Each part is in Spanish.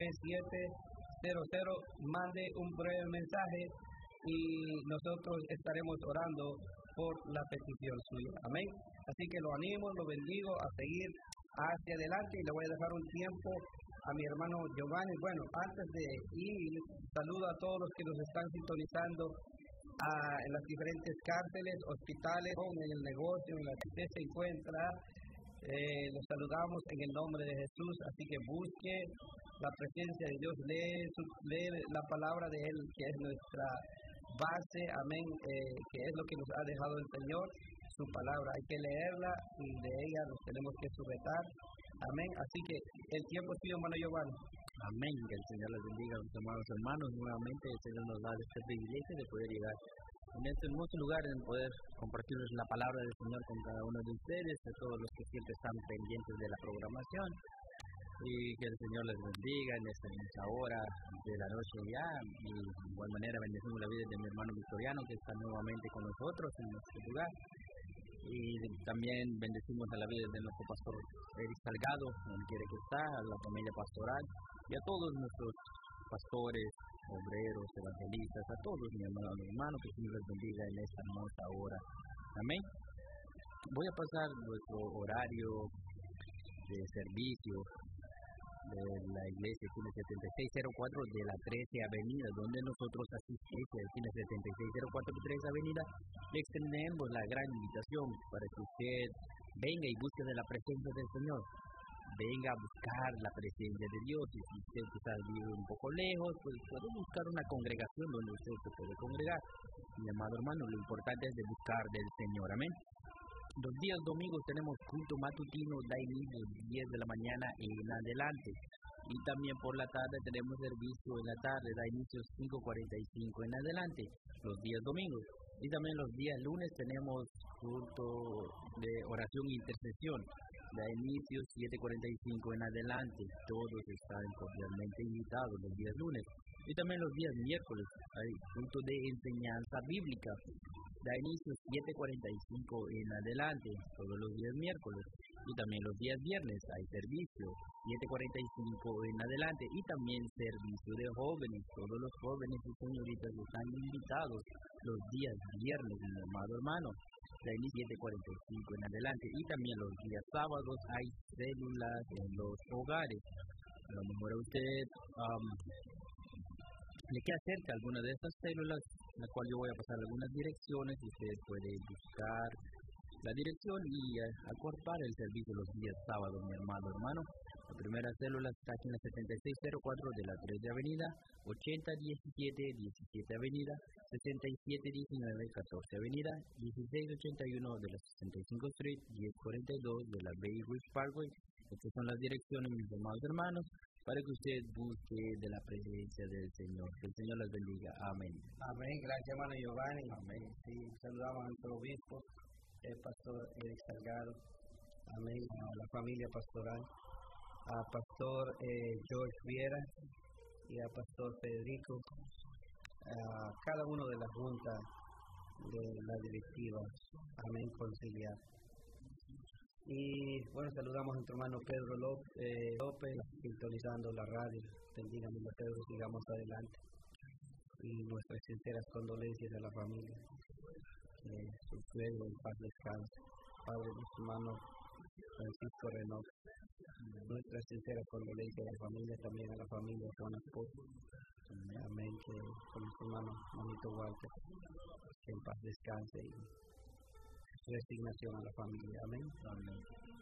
mande un breve mensaje y nosotros estaremos orando por la petición suya. Amén. Así que lo animo, lo bendigo a seguir hacia adelante y le voy a dejar un tiempo a mi hermano Giovanni. Bueno, antes de ir, saludo a todos los que nos están sintonizando en las diferentes cárceles, hospitales, en el negocio, en la que usted se encuentra. Los saludamos en el nombre de Jesús, así que busque la presencia de Dios, lee la palabra de Él, que es nuestra base, amén, que es lo que nos ha dejado el Señor, su palabra. Hay que leerla y de ella nos tenemos que sujetar, amén. Así que el tiempo es tuyo, hermano Giovanni. Amén, que el Señor les bendiga a mis amados hermanos. Nuevamente el Señor nos da este privilegio de poder llegar en este hermoso lugar, en poder compartirles la palabra del Señor con cada uno de ustedes, de todos los que siempre están pendientes de la programación. Y que el Señor les bendiga en esta hora de la noche ya. Y de igual manera bendecimos la vida de mi hermano Victoriano, que está nuevamente con nosotros en este lugar. Y también bendecimos a la vida de nuestro pastor Eric Salgado, donde quiere que está, a la familia pastoral y a todos nuestros pastores, obreros, evangelistas, a todos mi hermano, que el Señor les bendiga en esta hermosa hora. Amén. Voy a pasar nuestro horario de servicio de la iglesia Kines 7604 de la 13 Avenida, donde nosotros asistimos a Kines 7604 de 13 Avenida. Le extendemos la gran invitación para que usted venga y busque de la presencia del Señor. Venga a buscar la presencia de Dios. Y si usted quizás vive un poco lejos, pues puede buscar una congregación donde usted se puede congregar. Mi amado hermano, lo importante es de buscar del Señor. Amén. Los días domingos tenemos culto matutino, da inicio 10 de la mañana en adelante. Y también por la tarde tenemos servicio en la tarde, da inicio 5:45 en adelante, los días domingos. Y también los días lunes tenemos culto de oración e intercesión, da inicio 7:45 en adelante. Todos están cordialmente invitados los días lunes. Y también los días miércoles hay culto de enseñanza bíblica, da inicio 7:45 en adelante, todos los días miércoles. Y también los días viernes hay servicio, 7:45 en adelante. Y también servicio de jóvenes, todos los jóvenes y señoritas están invitados los días viernes, mi amado hermano, da inicio 7:45 en adelante. Y también los días sábados hay células en los hogares. A lo mejor a usted le queda cerca alguna de estas células, en la cual yo voy a pasar algunas direcciones y usted puede buscar la dirección y acortar el servicio los días sábados, mi amado hermano. La primera célula está aquí en la 7604 de la 3 de Avenida, 8017 Avenida, 6719 14 Avenida, 1681 de la 65 Street, 1042 de la Bay Ridge Parkway. Estas son las direcciones, mis amados hermanos, para que usted busque de la presencia del Señor. Que el Señor les bendiga. Amén. Amén. Gracias, hermano Giovanni. Amén. Sí, saludamos a nuestro obispo, el pastor Eric Salgado. Amén. A la familia pastoral, a pastor George Viera y a pastor Federico, a cada uno de la junta de la directiva. Amén. Conciliar. Y bueno, saludamos a nuestro hermano Pedro López, sintonizando la radio. Bendígame, Pedro, sigamos adelante. Y nuestras sinceras condolencias a la familia. Su fuego en paz descanse. Padre, nuestro hermano Francisco Renaud. Nuestras sinceras condolencias a la familia, también a la familia Juan Esposo. Amén. Que con nuestro hermano Manito Walter, que en paz descanse. Y resignación a la familia. Amén. Amén.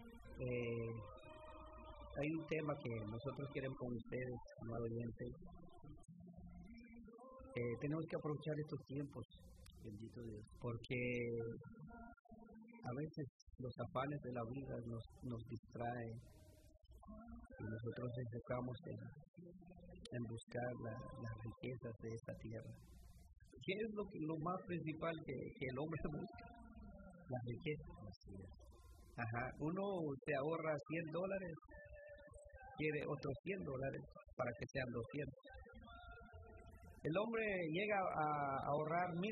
Hay un tema que nosotros queremos con ustedes, amado oyente. Tenemos que aprovechar estos tiempos, bendito Dios, porque a veces los afanes de la vida nos distraen y nosotros nos enfocamos en buscar las riquezas de esta tierra. ¿Qué es lo más principal que el hombre busca? La riqueza. Ajá. Uno se ahorra $100, quiere otros $100 para que sean 200. El hombre llega a ahorrar $1,000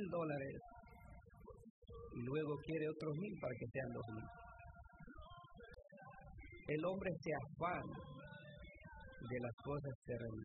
y luego quiere otros 1,000 para que sean 2,000. El hombre se afana de las cosas terrenales.